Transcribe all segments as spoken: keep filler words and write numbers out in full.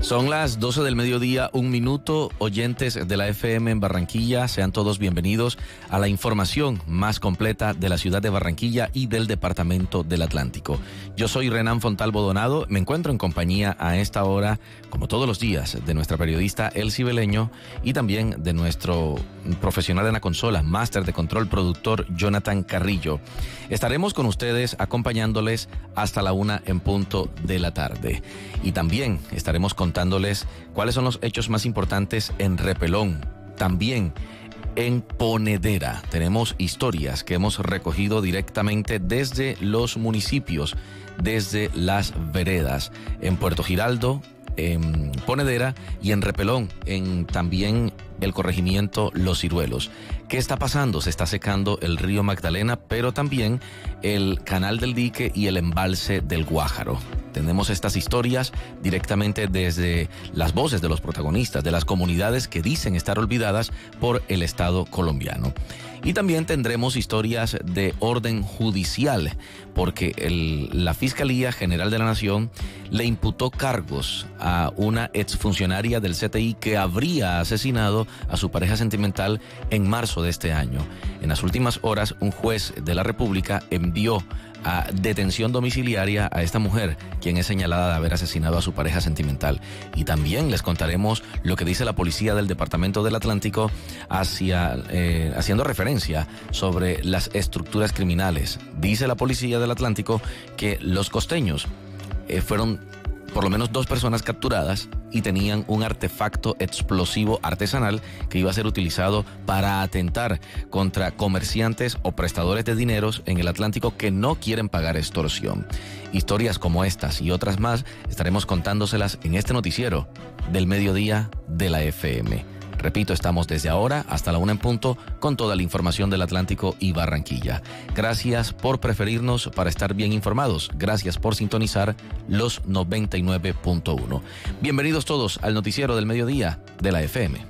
Son las doce del mediodía, un minuto. Oyentes de la F M en Barranquilla, sean todos bienvenidos a la información más completa de la ciudad de Barranquilla y del departamento del Atlántico. Yo soy Renan Fontalvo Donado, me encuentro en compañía a esta hora, como todos los días, de nuestra periodista Elsie Beleño y también de nuestro profesional en la consola, máster de control productor Jonathan Carrillo. Estaremos con ustedes acompañándoles hasta la una en punto de la tarde. Y también estaremos contándoles cuáles son los hechos más importantes en Repelón, también en Ponedera. Tenemos historias que hemos recogido directamente desde los municipios, desde las veredas, en Puerto Giraldo, en Ponedera y en Repelón, en también el corregimiento Los Ciruelos. ¿Qué está pasando? Se está secando el río Magdalena, pero también el canal del Dique y el embalse del Guájaro. Tenemos estas historias directamente desde las voces de los protagonistas, de las comunidades que dicen estar olvidadas por el Estado colombiano. Y también tendremos historias de orden judicial, porque el, la Fiscalía General de la Nación le imputó cargos a una exfuncionaria del C T I que habría asesinado a su pareja sentimental en marzo de este año. En las últimas horas, un juez de la República envió a detención domiciliaria a esta mujer, quien es señalada de haber asesinado a su pareja sentimental. Y también les contaremos lo que dice la policía del Departamento del Atlántico hacia, eh, haciendo referencia sobre las estructuras criminales. Dice la policía del Atlántico que los costeños eh, fueron por lo menos dos personas capturadas y tenían un artefacto explosivo artesanal que iba a ser utilizado para atentar contra comerciantes o prestadores de dineros en el Atlántico que no quieren pagar extorsión. Historias como estas y otras más estaremos contándoselas en este noticiero del mediodía de la F M. Repito, estamos desde ahora hasta la una en punto con toda la información del Atlántico y Barranquilla. Gracias por preferirnos para estar bien informados. Gracias por sintonizar los noventa y nueve punto uno. Bienvenidos todos al noticiero del mediodía de la F M.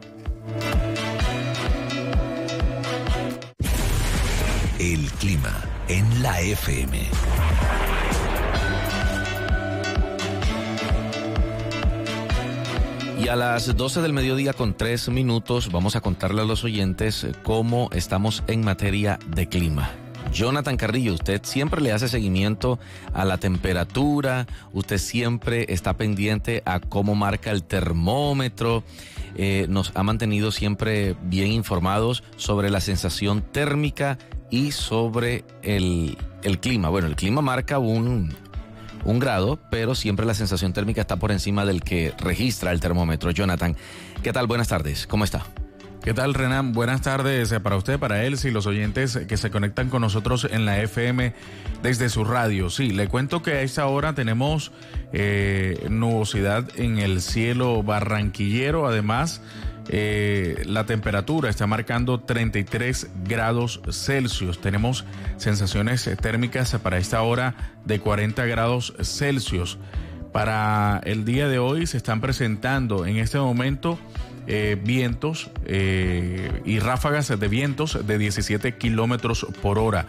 El clima en la F M. Y a las doce del mediodía con tres minutos vamos a contarle a los oyentes cómo estamos en materia de clima. Jonathan Carrillo, usted siempre le hace seguimiento a la temperatura, usted siempre está pendiente a cómo marca el termómetro, eh, nos ha mantenido siempre bien informados sobre la sensación térmica y sobre el, el clima. Bueno, el clima marca un... un grado, pero siempre la sensación térmica está por encima del que registra el termómetro. Jonathan, ¿qué tal? Buenas tardes, ¿cómo está? ¿Qué tal, Renan? Buenas tardes para usted, para él, y los oyentes que se conectan con nosotros en la F M desde su radio. Sí, le cuento que a esta hora tenemos eh, nubosidad en el cielo barranquillero. Además, eh, la temperatura está marcando treinta y tres grados Celsius. Tenemos sensaciones térmicas para esta hora de cuarenta grados Celsius. Para el día de hoy se están presentando en este momento Eh, vientos eh, y ráfagas de vientos de diecisiete kilómetros por hora.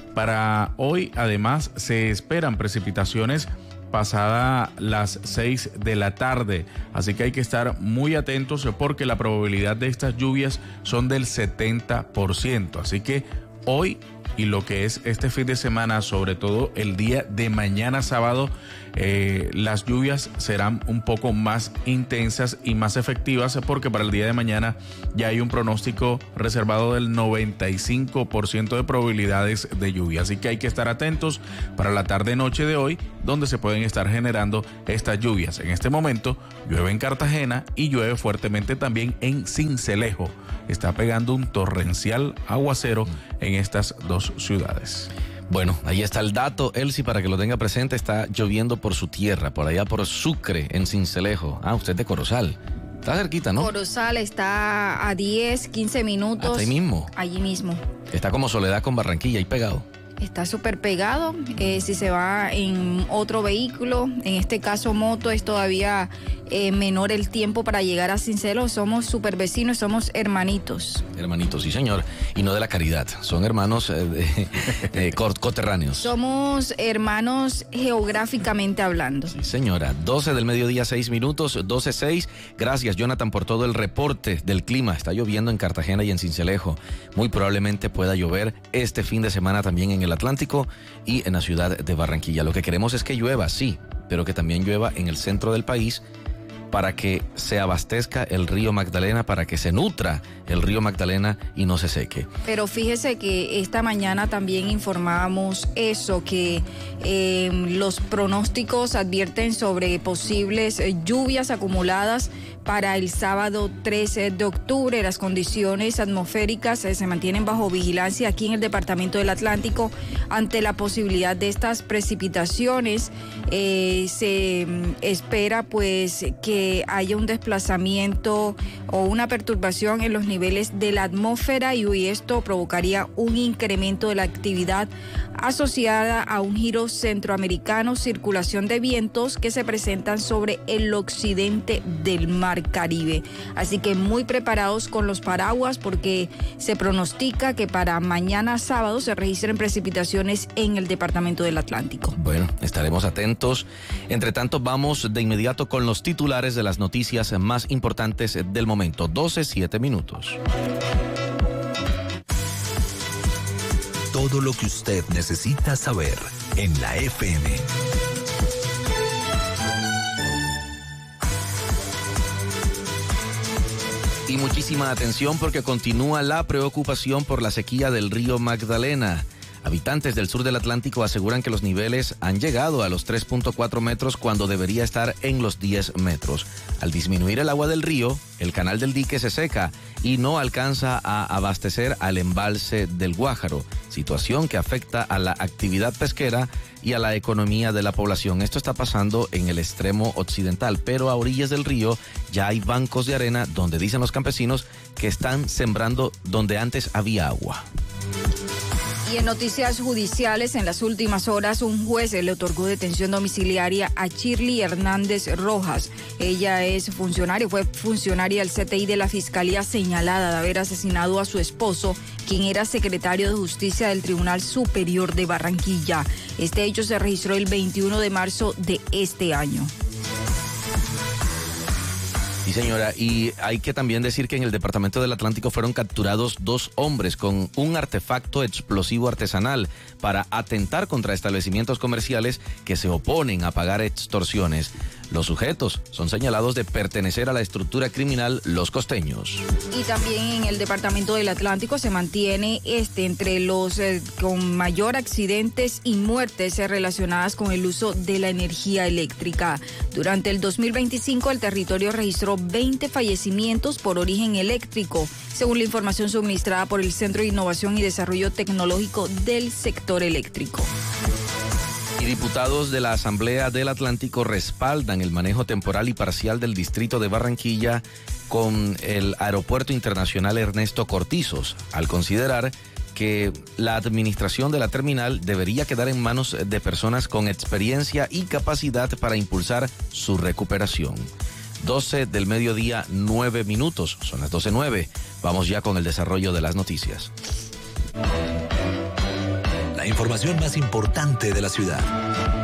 Para hoy, además, se esperan precipitaciones pasada las seis de la tarde, así que hay que estar muy atentos porque la probabilidad de estas lluvias son del setenta por ciento. Así que hoy y lo que es este fin de semana, sobre todo el día de mañana sábado, eh, las lluvias serán un poco más intensas y más efectivas, porque para el día de mañana ya hay un pronóstico reservado del noventa y cinco por ciento de probabilidades de lluvia. Así que hay que estar atentos para la tarde-noche de hoy, donde se pueden estar generando estas lluvias. En este momento llueve en Cartagena y llueve fuertemente también en Sincelejo. Está pegando un torrencial aguacero en estas dos ciudades. Bueno, ahí está el dato, Elsie, para que lo tenga presente. Está lloviendo por su tierra, por allá por Sucre, en Sincelejo. Ah, usted es de Corozal. Está cerquita, ¿no? Corozal está a diez, quince minutos. ¿Hasta ahí mismo? Allí mismo. Está como Soledad con Barranquilla, ahí pegado. Está súper pegado. Eh, si se va en otro vehículo, en este caso moto, es todavía eh, menor el tiempo para llegar a Sincero. Somos súper vecinos, somos hermanitos. Hermanitos, sí señor. Y no de la caridad, son hermanos eh, de, eh, coterráneos. Somos hermanos geográficamente hablando. Sí señora, doce del mediodía, seis minutos, doce seis. Gracias Jonathan por todo el reporte del clima. Está lloviendo en Cartagena y en Sincelejo. Muy probablemente pueda llover este fin de semana también en el Atlántico y en la ciudad de Barranquilla. Lo que queremos es que llueva, sí, pero que también llueva en el centro del país para que se abastezca el río Magdalena, para que se nutra el río Magdalena y no se seque. Pero fíjese que esta mañana también informábamos eso, que eh, los pronósticos advierten sobre posibles eh, lluvias acumuladas para el sábado trece de octubre. Las condiciones atmosféricas eh, se mantienen bajo vigilancia aquí en el departamento del Atlántico ante la posibilidad de estas precipitaciones. Eh, se mm, espera pues que haya un desplazamiento o una perturbación en los niveles de la atmósfera y hoy esto provocaría un incremento de la actividad asociada a un giro centroamericano, circulación de vientos que se presentan sobre el occidente del Mar Caribe. Así que muy preparados con los paraguas porque se pronostica que para mañana sábado se registren precipitaciones en el departamento del Atlántico. Bueno, estaremos atentos. Entre tanto, vamos de inmediato con los titulares de las noticias más importantes del momento. doce, siete minutos. Todo lo que usted necesita saber en la F M. Y muchísima atención porque continúa la preocupación por la sequía del río Magdalena. Habitantes del sur del Atlántico aseguran que los niveles han llegado a los tres punto cuatro metros cuando debería estar en los diez metros. Al disminuir el agua del río, el canal del dique se seca y no alcanza a abastecer al embalse del Guájaro, situación que afecta a la actividad pesquera y a la economía de la población. Esto está pasando en el extremo occidental, pero a orillas del río ya hay bancos de arena donde dicen los campesinos que están sembrando donde antes había agua. Y en noticias judiciales, en las últimas horas, un juez le otorgó detención domiciliaria a Shirley Hernández Rojas. Ella es funcionaria, fue funcionaria del C T I de la Fiscalía señalada de haber asesinado a su esposo, quien era secretario de Justicia del Tribunal Superior de Barranquilla. Este hecho se registró el veintiuno de marzo de este año. Sí, señora, y hay que también decir que en el departamento del Atlántico fueron capturados dos hombres con un artefacto explosivo artesanal para atentar contra establecimientos comerciales que se oponen a pagar extorsiones. Los sujetos son señalados de pertenecer a la estructura criminal Los Costeños. Y también en el departamento del Atlántico se mantiene este entre los eh, con mayor accidentes y muertes eh, relacionadas con el uso de la energía eléctrica. Durante el dos mil veinticinco el territorio registró veinte fallecimientos por origen eléctrico, según la información suministrada por el Centro de Innovación y Desarrollo Tecnológico del Sector Eléctrico. Y diputados de la Asamblea del Atlántico respaldan el manejo temporal y parcial del distrito de Barranquilla con el Aeropuerto Internacional Ernesto Cortizos, al considerar que la administración de la terminal debería quedar en manos de personas con experiencia y capacidad para impulsar su recuperación. doce del mediodía, nueve minutos, son las doce nueve. Vamos ya con el desarrollo de las noticias. La información más importante de la ciudad.